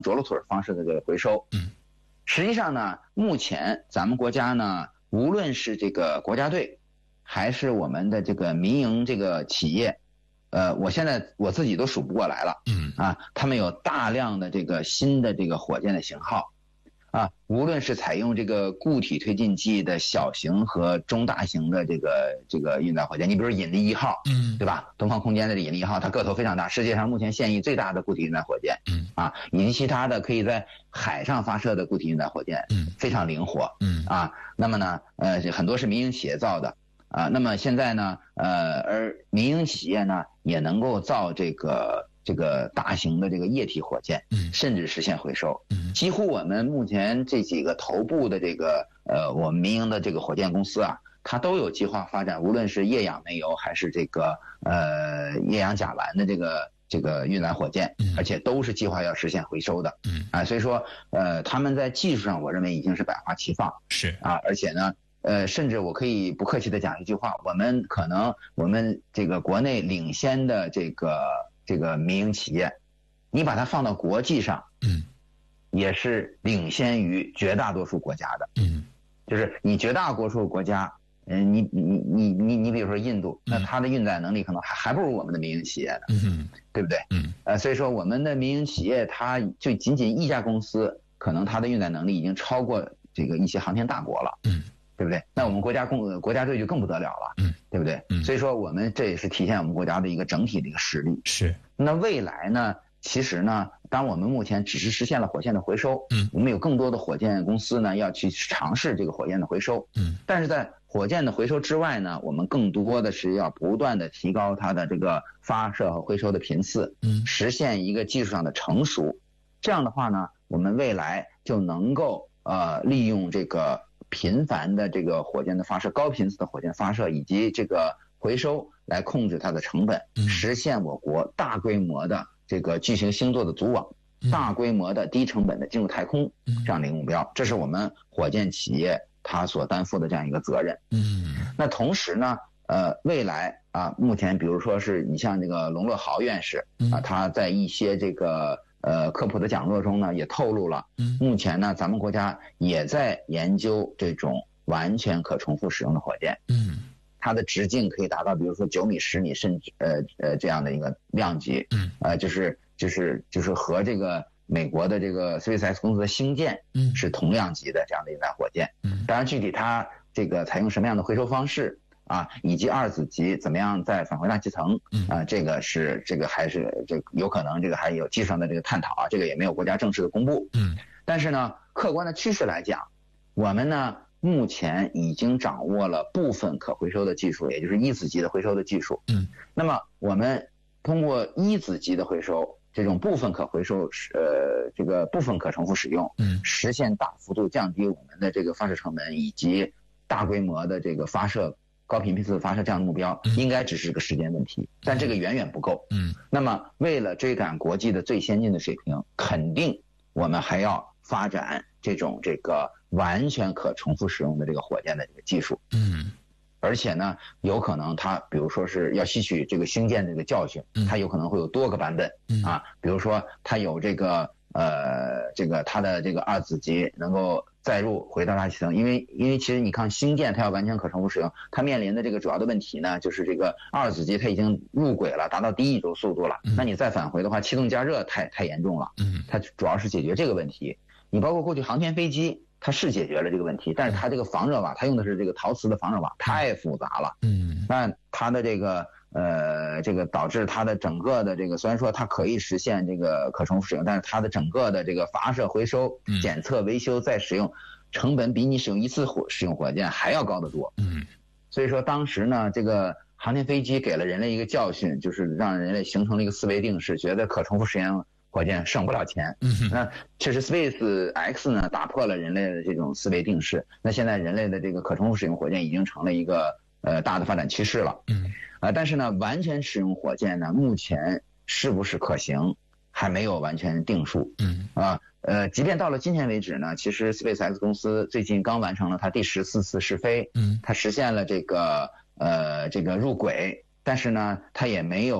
着陆腿方式的这个回收。实际上呢，目前咱们国家呢，无论是这个国家队，还是我们的这个民营这个企业，我现在我自己都数不过来了。他们有大量的这个新的这个火箭的型号。无论是采用这个固体推进剂的小型和中大型的这个运载火箭，你比如引力1号，对吧？东方空间的引力1号，它个头非常大，世界上目前现役最大的固体运载火箭，以及其他的可以在海上发射的固体运载火箭，非常灵活，那么呢，很多是民营企业造的，那么现在呢，而民营企业呢也能够造这个大型的这个液体火箭，甚至实现回收。几乎我们目前这几个头部的这个我们民营的这个火箭公司啊，它都有计划发展，无论是液氧煤油还是这个液氧甲烷的这个运载火箭，而且都是计划要实现回收的。所以说他们在技术上我认为已经是百花齐放。 是而且呢甚至我可以不客气的讲一句话，我们这个国内领先的这个民营企业，你把它放到国际上，也是领先于绝大多数国家的。就是你绝大多数国家，你比如说印度，那它的运载能力可能还不如我们的民营企业呢，对不对？所以说我们的民营企业，它就仅一家公司，可能它的运载能力已经超过这个一些航天大国了，对不对？那我们国家队就更不得了了，对不对？所以说我们这也是体现我们国家的一个整体的一个实力。 是。 那未来呢？其实呢，当我们目前只是实现了火箭的回收，我们有更多的火箭公司呢要去尝试这个火箭的回收，但是在火箭的回收之外呢，我们更多的是要不断的提高它的这个发射和回收的频次，实现一个技术上的成熟。这样的话呢，我们未来就能够利用这个频繁的这个火箭的发射、高频次的火箭发射以及这个回收来控制它的成本，实现我国大规模的这个巨型星座的组网，大规模的低成本的进入太空这样的一个目标，这是我们火箭企业它所担负的这样一个责任。那同时呢，未来目前比如说是你像这个龙乐豪院士他在一些这个科普的讲座中呢也透露了，目前呢咱们国家也在研究这种完全可重复使用的火箭。它的直径可以达到比如说9米、10米，甚至这样的一个量级。就是和这个美国的这个 SpaceX 公司的星舰是同量级的这样的一载火箭。当然具体它这个采用什么样的回收方式以及二子级怎么样再返回大气层这个还是有可能这个还有技术上的这个探讨这个也没有国家正式的公布。但是呢，客观的趋势来讲，我们呢目前已经掌握了部分可回收的技术，也就是一子级的回收的技术。那么我们通过一子级的回收，这种部分可回收这个部分可重复使用，实现大幅度降低我们的这个发射成本以及大规模的这个发射高频次的发射这样的目标，应该只是个时间问题，但这个远远不够。那么为了追赶国际的最先进的水平，肯定我们还要发展这个完全可重复使用的这个火箭的这个技术。而且呢，有可能它比如说是要吸取这个星舰这个教训，它有可能会有多个版本比如说它有这个它的这个二子级能够载入回到大气层，因为其实你看星舰它要完全可重复使用，它面临的这个主要的问题呢，就是这个二子级它已经入轨了，达到低宇宙速度了，那你再返回的话，气动加热太严重了。它主要是解决这个问题。你包括过去航天飞机，它是解决了这个问题，但是它这个防热瓦，它用的是这个陶瓷的防热瓦，太复杂了。那它的这个导致它的整个的这个，虽然说它可以实现这个可重复使用，但是它的整个的这个发射、回收、检测、维修再使用成本比你使用一次使用火箭还要高得多。所以说当时呢，这个航天飞机给了人类一个教训，就是让人类形成了一个思维定式，觉得可重复实验火箭省不了钱。那确实 SpaceX 呢打破了人类的这种思维定式，那现在人类的这个可重复使用火箭已经成了一个大的发展趋势了。但是呢，完全使用火箭呢，目前是不是可行还没有完全定数。即便到了今天为止呢，其实 SpaceX 公司最近刚完成了它第14次试飞，它实现了这个入轨，但是呢，它也没有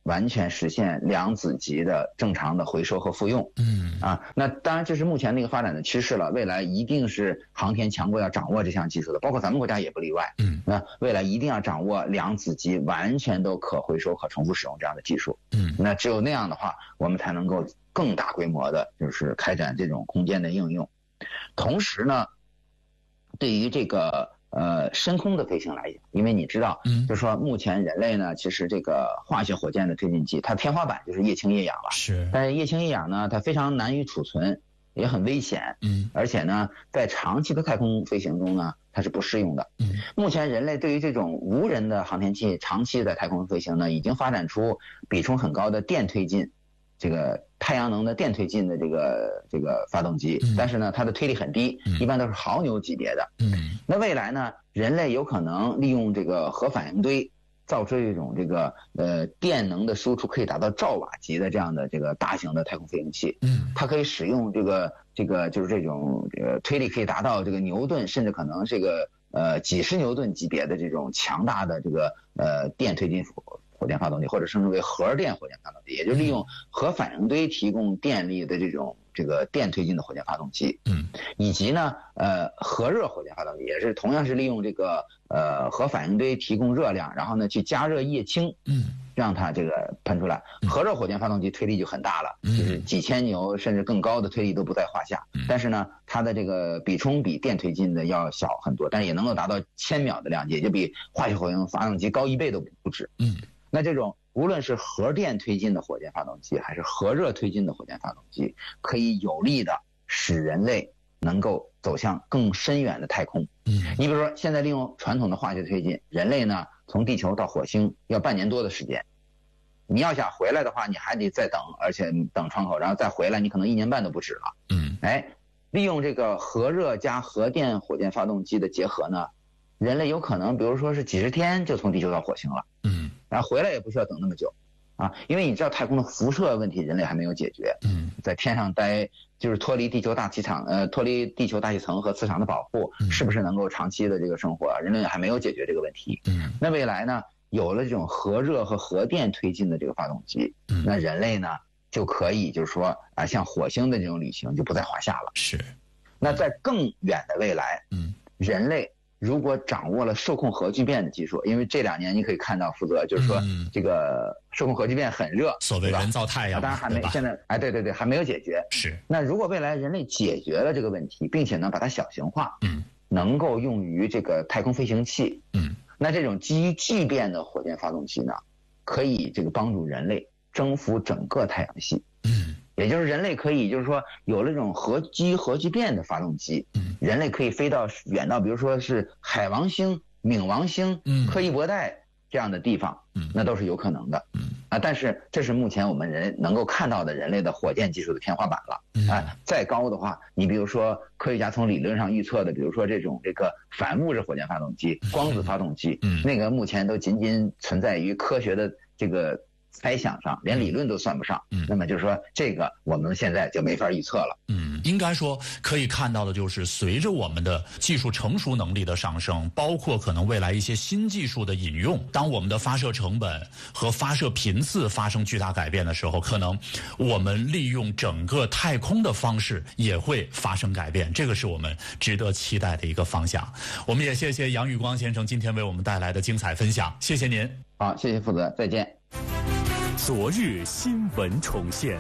完全实现量子级的正常的回收和复用。那当然这是目前那个发展的趋势了，未来一定是航天强国要掌握这项技术的，包括咱们国家也不例外。那未来一定要掌握量子级完全都可回收、可重复使用这样的技术。那只有那样的话，我们才能够更大规模的就是开展这种空间的应用。同时呢，对于这个深空的飞行来讲，因为你知道，就是说目前人类呢，其实这个化学火箭的推进剂，它天花板就是液氢液氧了。 是。 但是液氢液氧呢，它非常难以储存，也很危险。而且呢，在长期的太空飞行中呢，它是不适用的。目前人类对于这种无人的航天器长期在太空飞行呢，已经发展出比重很高的电推进，这个太阳能的电推进的这个发动机，但是呢，它的推力很低，一般都是毫牛级别的。那未来呢，人类有可能利用这个核反应堆造出一种这个电能的输出可以达到兆瓦级的这样的这个大型的太空飞行器。它可以使用这个就是这种推力可以达到这个牛顿，甚至可能这个几十牛顿级别的这种强大的这个电推进火箭发动机，或者称之为核电火箭发动机，也就是利用核反应堆提供电力的这个电推进的火箭发动机。以及呢核热火箭发动机也是同样是利用这个核反应堆提供热量，然后呢去加热液氢，让它这个喷出来。核热火箭发动机推力就很大了，就是几千牛甚至更高的推力都不在话下。但是呢，它的这个比冲比电推进的要小很多，但是也能够达到1000秒的量级，也就比化学火箭发动机高1倍都不止。那这种无论是核电推进的火箭发动机，还是核热推进的火箭发动机，可以有力的使人类能够走向更深远的太空。你比如说现在利用传统的化学推进，人类呢从地球到火星要半年多的时间，你要想回来的话，你还得再等，而且等窗口，然后再回来，你可能1年半都不止了。利用这个核热加核电火箭发动机的结合呢，人类有可能比如说是几十天就从地球到火星了。然后回来也不需要等那么久因为你知道太空的辐射问题人类还没有解决。在天上待就是脱离地球大气层和磁场的保护，是不是能够长期的这个生活，人类还没有解决这个问题。那未来呢，有了这种核热和核电推进的这个发动机，那人类呢就可以就是说像火星的这种旅行就不在话下了。 是。 那在更远的未来，人类如果掌握了受控核聚变的技术，因为这2年你可以看到福泽就是说这个受控核聚变很热， 所谓人造太阳， 当然还没现在对还没有解决。 是。 那如果未来人类解决了这个问题，并且呢把它小型化，能够用于这个太空飞行器，那这种基于聚变的火箭发动机呢，可以这个帮助人类征服整个太阳系。也就是人类可以就是说有了这种基于核聚变的发动机，人类可以飞到远到比如说是海王星、冥王星、柯伊伯带这样的地方，那都是有可能的。但是这是目前我们人能够看到的人类的火箭技术的天花板了。再高的话，你比如说科学家从理论上预测的，比如说这个反物质火箭发动机、光子发动机，那个目前都仅仅存在于科学的这个猜想上，连理论都算不上。那么就是说这个我们现在就没法预测了。 应该说可以看到的就是随着我们的技术成熟能力的上升，包括可能未来一些新技术的引用，当我们的发射成本和发射频次发生巨大改变的时候，可能我们利用整个太空的方式也会发生改变，这个是我们值得期待的一个方向。我们也谢谢杨宇光先生今天为我们带来的精彩分享，谢谢您。 好，谢谢负责，再见。 昨日新闻重现，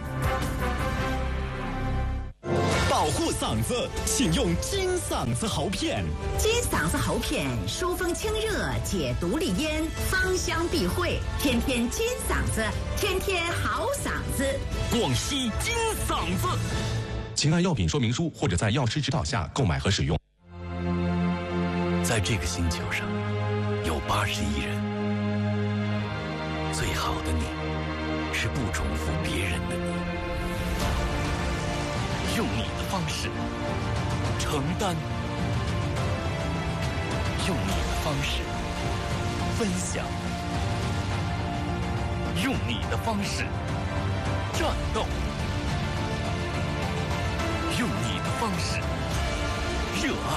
保护嗓子，请用金嗓子喉片。 金嗓子喉片，疏风清热，解毒利咽，芳香避秽，天天金嗓子，天天好嗓子。 广西金嗓子， 请按药品说明书或者在药师指导下购买和使用。 在这个星球上，有80亿人，最好的你。是不重复别人的你，用你的方式承担，用你的方式分享，用你的方式战斗，用你的方式热爱，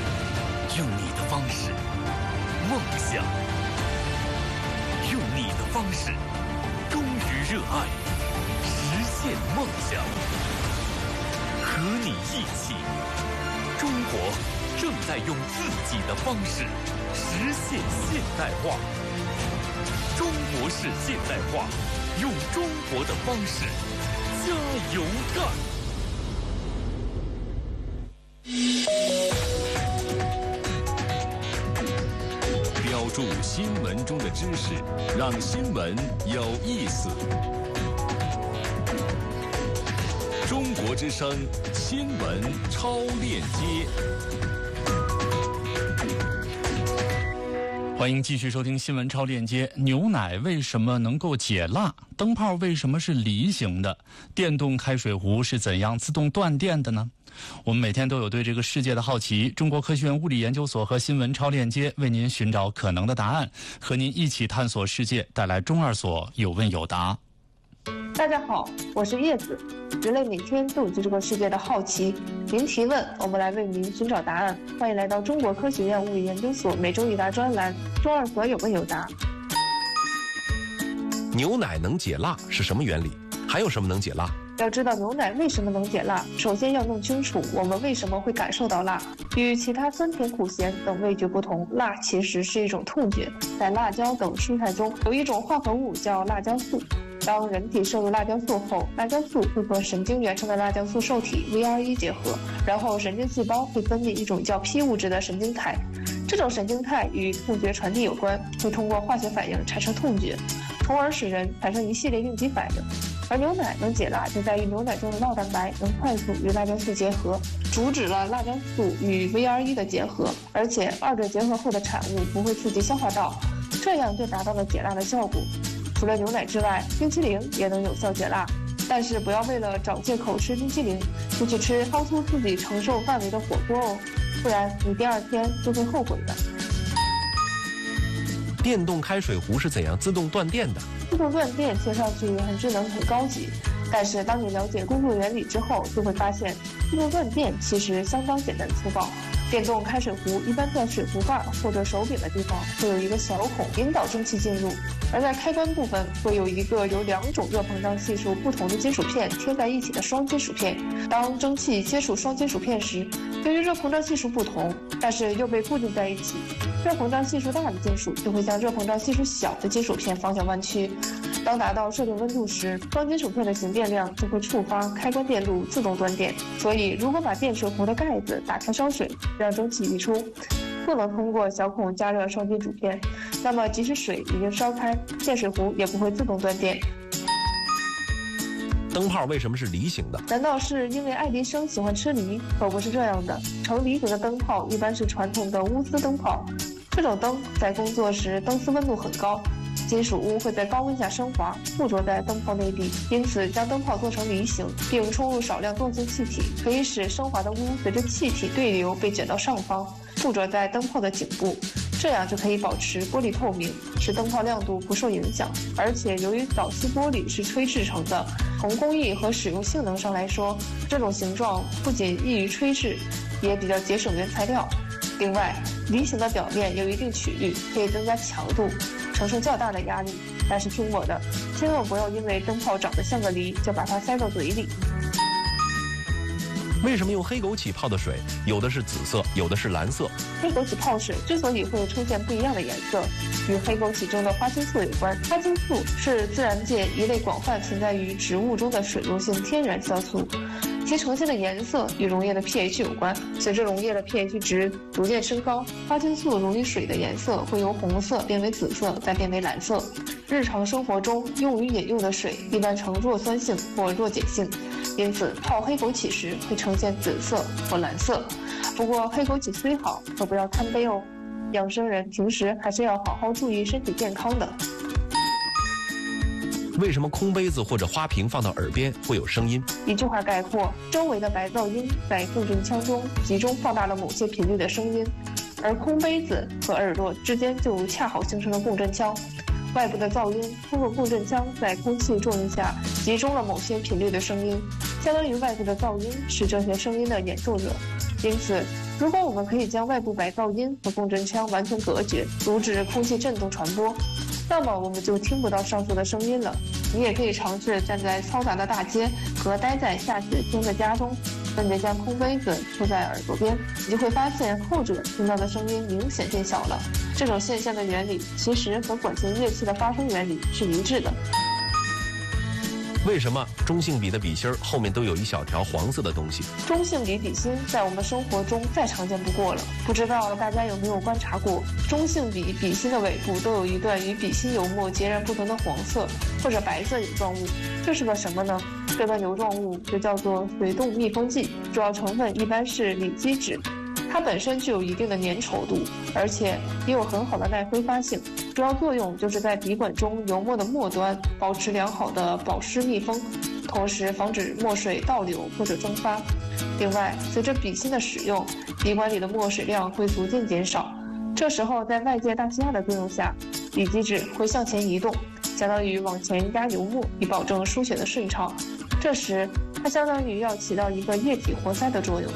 用你的方式梦想，用你的方式，忠于热爱，实现梦想。和你一起，中国正在用自己的方式实现现代化。中国式现代化，用中国的方式加油干！ 标注新闻中的知识，让新闻有意思。中国之声新闻超链接， 欢迎继续收听新闻超链接。牛奶为什么能够解辣？灯泡为什么是梨形的？电动开水壶是怎样自动断电的呢？我们每天都有对这个世界的好奇，中国科学院物理研究所和新闻超链接为您寻找可能的答案，和您一起探索世界，带来中二所有问有答。 大家好，我是叶子。人类每天都有对这个世界的好奇，您提问，我们来为您寻找答案。欢迎来到中国科学院物理研究所每周一答专栏，中二所有问有答。 牛奶能解辣是什么原理？还有什么能解辣？ 要知道牛奶为什么能解辣，首先要弄清楚我们为什么会感受到辣。与其他酸甜苦咸等味觉不同，辣其实是一种痛觉。在辣椒等蔬菜中有一种化合物叫辣椒素。当人体摄入辣椒素后，辣椒素会和神经元上的辣椒素受体 VRE 结合，然后神经细胞会分泌一种叫 P 物质的神经肽。这种神经肽与痛觉传递有关，会通过化学反应产生痛觉，从而使人产生一系列应激反应。而牛奶能解辣，就在于牛奶中的酪蛋白能快速与辣椒素结合，阻止了辣椒素与 VRE 的结合，而且二者结合后的产物不会刺激消化道，这样就达到了解辣的效果。除了牛奶之外，冰淇淋也能有效解辣，但是不要为了找借口吃冰淇淋，就去吃超出自己承受范围的火锅哦，不然你第二天就会后悔的。 电动开水壶是怎样自动断电的？ 自动断电听上去很智能很高级，但是当你了解工作原理之后，就会发现自动断电其实相当简单粗暴。电动开水壶一般在水壶盖或者手柄的地方会有一个小孔引导蒸汽进入，而在开关部分会有一个由两种热膨胀系数不同的金属片贴在一起的双金属片。当蒸汽接触双金属片时，由于热膨胀系数不同，但是又被固定在一起，热膨胀系数大的金属就会将热膨胀系数小的金属片方向弯曲。当达到设定温度时，双金属片的形变量就会触发开关电路自动断电。所以如果把电水壶的盖子打开烧水，让蒸汽溢出，不能通过小孔加热双金属片，那么即使水已经烧开，电水壶也不会自动断电。 灯泡为什么是梨形的？ 难道是因为爱迪生喜欢吃梨？可不是这样的。呈梨形的灯泡一般是传统的钨丝灯泡，这种灯在工作时灯丝温度很高，金属钨会在高温下升华，附着在灯泡内壁，因此将灯泡做成梨形，并充入少量动性气体，可以使升华的钨随着气体对流被卷到上方，附着在灯泡的颈部，这样就可以保持玻璃透明，使灯泡亮度不受影响。而且由于早期玻璃是吹制成的，从工艺和使用性能上来说，这种形状不仅易于吹制，也比较节省原材料。另外，梨形的表面有一定曲率，可以增加强度，承受较大的压力。但是听我的，千万不要因为灯泡长得像个梨就把它塞到嘴里。 为什么用黑枸杞泡的水有的是紫色，有的是蓝色？ 黑枸杞泡水之所以会出现不一样的颜色，与黑枸杞中的花青素有关。花青素是自然界一类广泛存在于植物中的水溶性天然色素，其呈现的颜色与溶液的 pH 有关。随着溶液的 pH 值逐渐升高，花青素溶于水的颜色会由红色变为紫色，再变为蓝色。日常生活中用于饮用的水一般呈弱酸性或弱碱性，因此泡黑枸杞时会呈现紫色或蓝色。不过黑枸杞虽好，可不要贪杯哦。养生人平时还是要好好注意身体健康的。 为什么空杯子或者花瓶放到耳边会有声音？ 一句话概括，周围的白噪音在共振腔中集中放大了某些频率的声音，而空杯子和耳朵之间就恰好形成了共振腔。外部的噪音通过共振腔在空气作用下集中了某些频率的声音，相当于外部的噪音是这些声音的演奏者。因此，如果我们可以将外部白噪音和共振腔完全隔绝，阻止空气振动传播， 那么我们就听不到上述的声音了。你也可以尝试站在嘈杂的大街和待在下雪天的家中，分别将空杯子贴在耳朵边，你就会发现后者听到的声音明显变小了。这种现象的原理其实和管弦乐器的发声原理是一致的。 为什么中性笔的笔芯后面都有一小条黄色的东西？ 中性笔笔芯在我们生活中再常见不过了，不知道大家有没有观察过，中性笔笔芯的尾部都有一段与笔芯油墨截然不同的黄色或者白色油状物，这是个什么呢？这段油状物就叫做水动密封剂，主要成分一般是锂基质。它本身具有一定的粘稠度，而且也有很好的耐挥发性，主要作用就是在笔管中油墨的末端保持良好的保湿密封，同时防止墨水倒流或者蒸发。另外，随着笔芯的使用，笔管里的墨水量会逐渐减少，这时候在外界大气压的作用下，锂基质会向前移动，相当于往前压油墨，以保证书写的顺畅。这时，它相当于要起到一个液体活塞的作用。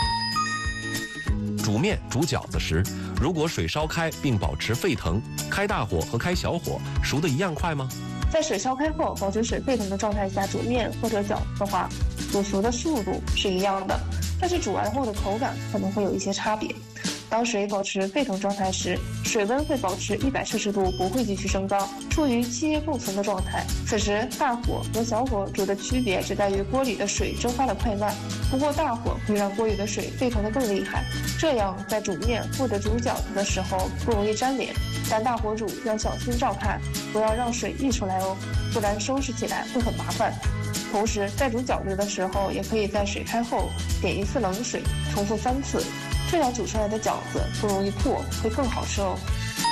煮面煮饺子时，如果水烧开并保持沸腾，开大火和开小火熟得一样快吗？ 在水烧开后，保持水沸腾的状态下煮面或者饺子的话，煮熟的速度是一样的，但是煮完后的口感可能会有一些差别。当水保持沸腾状态时，水温会保持100摄氏度，不会继续升高，处于气液共存的状态。此时大火和小火煮的区别只在于锅里的水蒸发的快慢，不过大火会让锅里的水沸腾得更厉害，这样在煮面或者煮饺子的时候不容易粘连。但大火煮要小心照看，不要让水溢出来哦，不然收拾起来会很麻烦。同时在煮饺子的时候，也可以在水开后点1次冷水，重复3次，这样煮出来的饺子不容易破，会更好吃哦。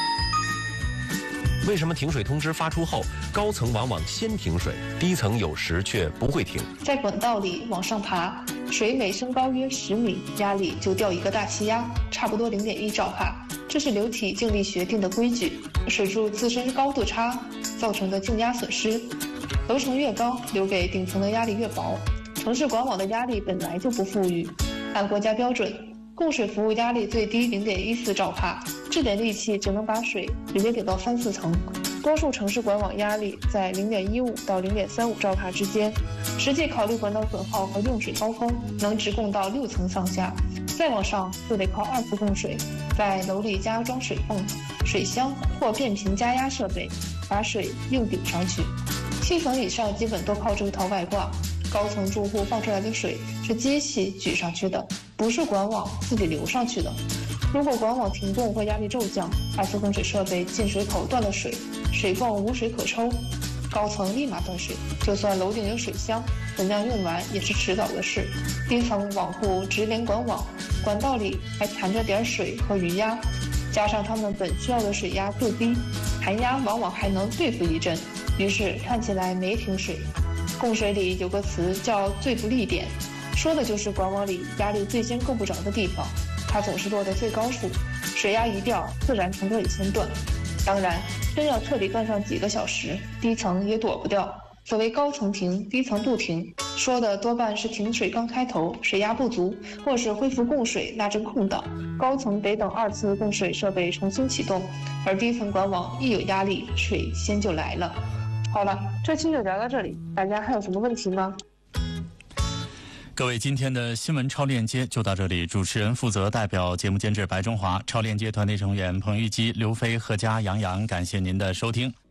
为什么停水通知发出后，高层往往先停水，低层有时却不会停？ 在管道里往上爬，水每升高约10米，压力就掉一个大气压，差不多0.1兆帕，这是流体静力学定的规矩。水柱自身高度差造成的静压损失，楼层越高，留给顶层的压力越薄。城市管网的压力本来就不富裕，按国家标准，供水服务压力最低0.14兆帕，这点力气只能把水直接给到3、4层。多数城市管网压力在0.15到0.35兆帕之间，实际考虑管道损耗和用水高峰，能直供到6层上下。再往上就得靠2次供水，在楼里加装水泵、水箱或变频加压设备，把水硬顶上去。7层以上基本都靠这套外挂。高层住户放出来的水是机器举上去的，不是管网自己流上去的。如果管网停供或压力骤降，2次供水设备进水口断了水，水泵无水可抽，高层立马断水。就算楼顶有水箱，等量用完也是迟早的事。低层网户直连管网，管道里还缠着点水和余压，加上他们本需要的水压最低，含压往往还能对付一阵，于是看起来没停水。供水里有个词叫最不利点，说的就是管网里压力最先够不着的地方，它总是落在最高处，水压一掉，自然从这里先断。当然，真要彻底断上几个小时，低层也躲不掉。所谓高层停，低层不停，说的多半是停水刚开头，水压不足，或是恢复供水那阵空档，高层得等2次供水设备重新启动，而低层管网一有压力，水先就来了。好了，这期就聊到这里，大家还有什么问题吗？ 各位，今天的新闻超链接就到这里。主持人负责代表节目监制白中华，超链接团队成员彭玉基、刘飞、贺佳、杨洋，感谢您的收听。